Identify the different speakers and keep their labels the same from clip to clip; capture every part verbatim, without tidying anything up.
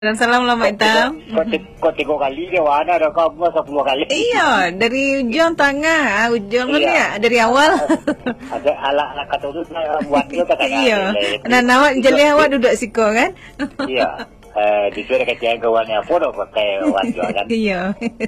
Speaker 1: Dan salam lama hitam.
Speaker 2: Kau tiga kali dia wana dah kau mau sepuluh kali.
Speaker 1: Iya, dari ujung tengah, ujung mana ya? Dari awal.
Speaker 2: Ada ala-ala kata tu saya buat dia tak kena.
Speaker 1: Iya. Nah, awak jadi awak duduk siko kan?
Speaker 2: Iya. Eh, di sini kecil kawannya apa dah pakai wan juga kan?
Speaker 1: Iya.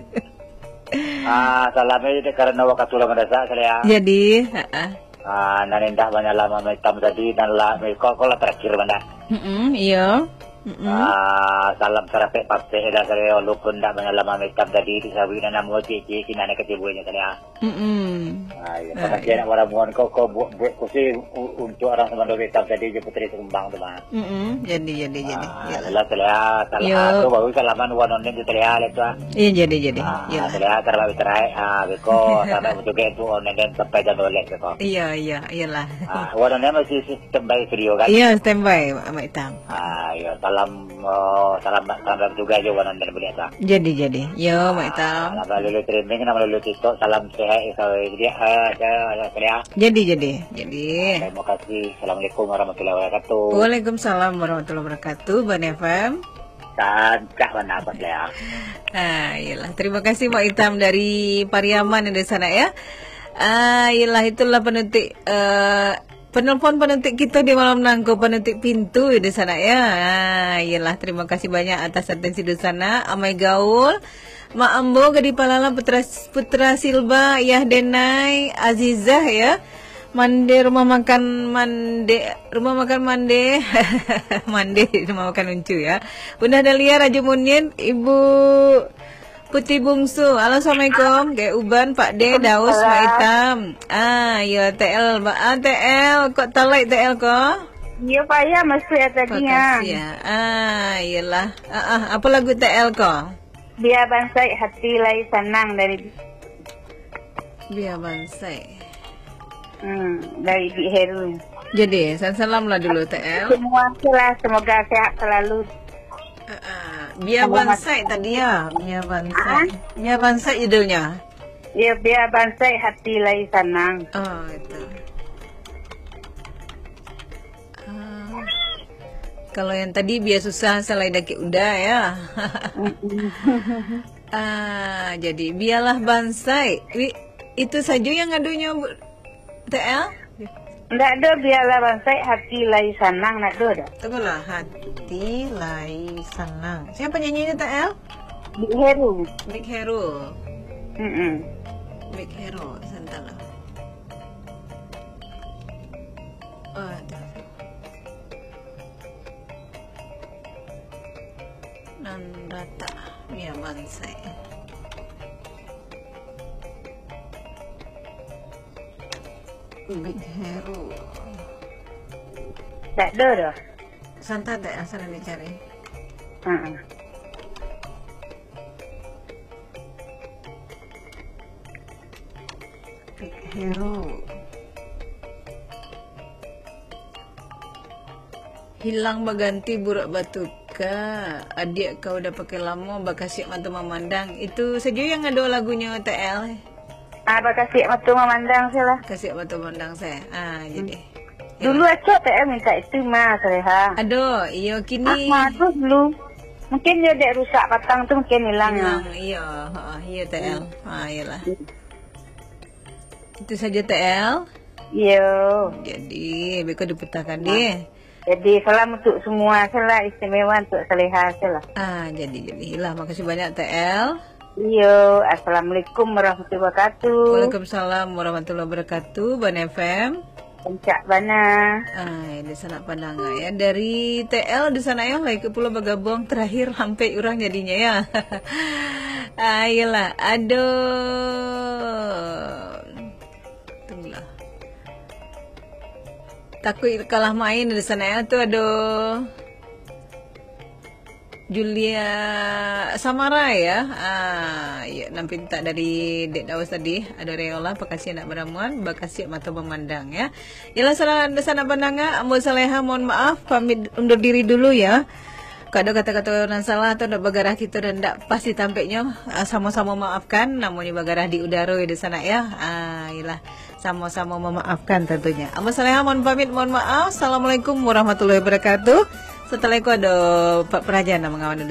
Speaker 2: Ah, salamnya itu karena waktu tu lama dah saya.
Speaker 1: Jadi,
Speaker 2: ah, nanendah banyak lama hitam tadi dan lah kau kau lah terakhir mana?
Speaker 1: Mm iya. Mm-mm.
Speaker 2: Ah, salam sarapet pape dah saya walaupun tak banyak lama hitam tadi di sawi dan nama cici kina nak kecibunya saya.
Speaker 1: Mm-mm.
Speaker 2: Ah, ya, karena dia nak orang muan kau kau buat buat kursi untuk orang semandung hitam tadi je putri sembang tu mah.
Speaker 1: Mm-mm. Jadi jadi jadi.
Speaker 2: Ah, lah telah telah tu baru salaman wan onen tu telah le tu.
Speaker 1: Iya jadi jadi.
Speaker 2: Ya. Telah telah terai ah beko sampai untuk itu onen dan sampai dah dolek beko.
Speaker 1: Iya iya iyalah.
Speaker 2: Ah, wan onen masih standby studio kan?
Speaker 1: Iya standby Mak Hitam.
Speaker 2: Ah, ya salam oh, salam salam juga je wan onen boleh tak?
Speaker 1: Jadi jadi. Yo Mak Hitam.
Speaker 2: Nama lulu training nama lulu TikTok salam sehat saya dia ada saya.
Speaker 1: Jadi jadi. Jadi.
Speaker 2: Terima kasih. Assalamualaikum warahmatullahi wabarakatuh.
Speaker 1: Waalaikumsalam warahmatullahi wabarakatuh. Ban F M.
Speaker 2: Dan cak mana apa ya?
Speaker 1: Ah, iyalah. Terima kasih Mak Hitam dari Pariaman yang di sana ya. Ah, iyalah itulah penutik uh, penelpon penutik kita di malam nangko penutik pintu di sana ya. Ah, iyalah terima kasih banyak atas atensi di sana. Amai Gaul, Mak Ambo, Gadi Palala, Putra Putra Silva, Yah Denai, Azizah ya. Mande rumah makan Mande rumah makan Mande Mande rumah makan Uncu ya. Bunda Dahlia, Raja Munir, Ibu Putih Bungsu. Halo assalamualaikum. Kayak Uban, Pak D, Daus, Mak Hitam. Ah ya T L, ah T L kok talai T L kok?
Speaker 3: Ya payah mesti ya tadinya.
Speaker 1: Makasih ya. Ah iyalah. Ah, ah apa lagu T L kok?
Speaker 3: Biar bansai hati lai senang dari
Speaker 1: Biar bansai.
Speaker 3: Hmm, dari Di Heru.
Speaker 1: Jadi, salam lah dulu T L.
Speaker 3: Semua lah, semoga sehat selalu.
Speaker 1: Uh, uh, biar bansai tadi ya, biar bansai. Biar bansai judulnya.
Speaker 3: Ya, biar bansai hati lai senang.
Speaker 1: Oh, itu. Uh, kalau yang tadi biar susah selai daki udah ya. Ah, jadi biarlah bansai. Itu saja yang ngadunya T L?
Speaker 3: Nggak ada biarlah bansai hati lai senang nak ada.
Speaker 1: Tunggulah, hati lai senang. Siapa nyanyinya T L?
Speaker 3: Di Heru.
Speaker 1: Big Hero.
Speaker 3: Mm-mm.
Speaker 1: Big Hero, santala. Oh, ada. Nandata, biar bansai. Big Hero.
Speaker 3: Tak ada dah.
Speaker 1: Santa tak asal dicari.
Speaker 3: Uh-uh.
Speaker 1: Big Hero. Hilang baganti burak batuka. Adik kau udah pakai lama bakasih mata memandang. Itu saja yang ada lagunya T L.
Speaker 3: Ah, kasih mata memandang saya lah.
Speaker 1: Kasih mata memandang saya. Ah, jadi.
Speaker 3: Dulu aja T M minta itu mah saya.
Speaker 1: Aduh, iyo kini.
Speaker 3: Ah, tu dulu. Mungkin dia dek rusak patang tu mungkin hilang.
Speaker 1: Hilang, iya, ha, iya T L. Ah, iyalah. Itu saja T L.
Speaker 3: Yo.
Speaker 1: Jadi, beko dipetakan dia.
Speaker 3: Jadi salam untuk semua, salah istimewa untuk Saleha salah.
Speaker 1: Ah, jadi jadi lah. Makasih banyak T L.
Speaker 3: Yo, assalamualaikum warahmatullahi wabarakatuh.
Speaker 1: Waalaikumsalam warahmatullahi wabarakatuh. Ban F M.
Speaker 3: Pencak bana.
Speaker 1: Ah, di sana Pandangan ya. Dari T L di sana ya, lagi ke Pulau Bagabong terakhir sampai orang jadinya ya. Ayolah, aduh. Tunggulah. Takut kalah main di sana ya tuh, aduh. Julia Samara ya. Ah, ya nampi tak dari Dek Daus tadi. Ada Reola, pakasih anak beramuan, bakasih mata memandang ya. Yalah sana sana pandangan, Ambo Saleha mohon maaf pamit undur diri dulu ya. Kalau ada kata-kata yang salah atau nak bagarah kita dan tak pasti tampaknya, sama-sama maafkan. Namanya bagarah di udara di sana ya. Ah, yalah. sama-sama memaafkan tentunya. Amma Saleha mohon pamit, mohon maaf. Assalamualaikum warahmatullahi wabarakatuh. Setelah itu ada Pak Prajana mengawan